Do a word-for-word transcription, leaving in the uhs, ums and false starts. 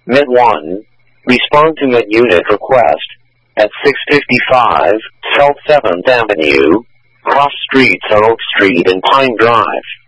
Mid one. Respond to Mid Unit request at six fifty-five South seventh Avenue, cross streets on Oak Street and Pine Drive.